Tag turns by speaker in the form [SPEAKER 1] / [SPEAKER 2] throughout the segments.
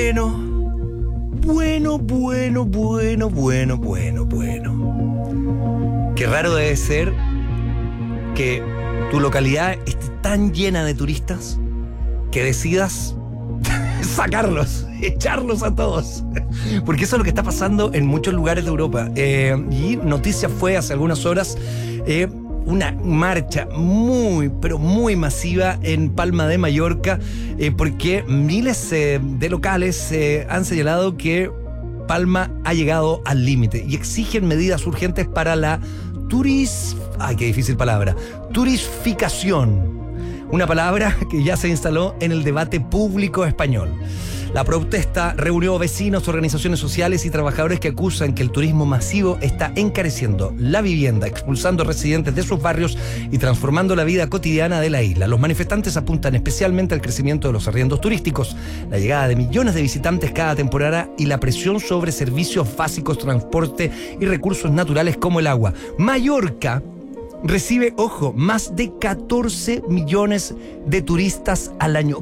[SPEAKER 1] Bueno. Qué raro debe ser que tu localidad esté tan llena de turistas que decidas sacarlos, echarlos a todos. Porque eso es lo que está pasando en muchos lugares de Europa. Y noticia fue hace algunas horas una marcha muy, pero muy masiva en Palma de Mallorca, porque miles de locales han señalado que Palma ha llegado al límite y exigen medidas urgentes para la qué difícil palabra. Turistificación. Una palabra que ya se instaló en el debate público español. La protesta reunió vecinos, organizaciones sociales y trabajadores que acusan que el turismo masivo está encareciendo la vivienda, expulsando residentes de sus barrios y transformando la vida cotidiana de la isla. Los manifestantes apuntan especialmente al crecimiento de los arriendos turísticos, la llegada de millones de visitantes cada temporada y la presión sobre servicios básicos, transporte y recursos naturales como el agua. Mallorca recibe, ojo, más de 14 millones de turistas al año.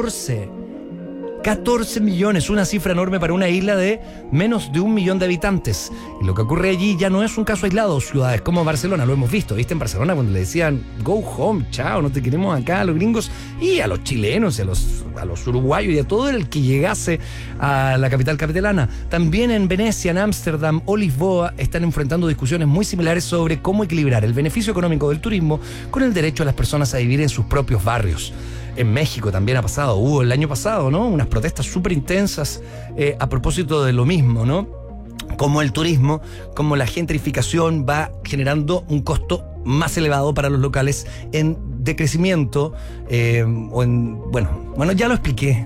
[SPEAKER 1] 14 millones, una cifra enorme para una isla de menos de 1 millón de habitantes. Y lo que ocurre allí ya no es un caso aislado. Ciudades como Barcelona, lo hemos visto, ¿viste? En Barcelona cuando le decían go home, chao, no te queremos acá a los gringos, y a los chilenos, y a los uruguayos y a todo el que llegase a la capital catalana. También en Venecia, en Ámsterdam o Lisboa están enfrentando discusiones muy similares sobre cómo equilibrar el beneficio económico del turismo con el derecho de las personas a vivir en sus propios barrios. En México también ha pasado, hubo el año pasado, ¿no? Unas protestas súper intensas a propósito de lo mismo, ¿no? Como el turismo, como la gentrificación va generando un costo más elevado para los locales en decrecimiento bueno, ya lo expliqué.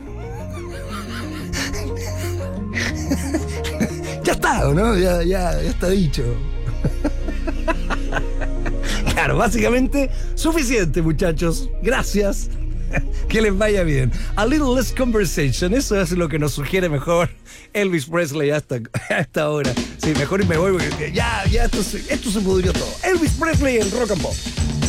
[SPEAKER 1] Ya está, ¿no? Ya está dicho. Claro, básicamente suficiente, muchachos. Gracias. Que les vaya bien. A little less conversation. Eso es lo que nos sugiere mejor Elvis Presley hasta ahora. Sí, mejor me voy porque ya esto se pudrió todo. Elvis Presley en Rock and Pop.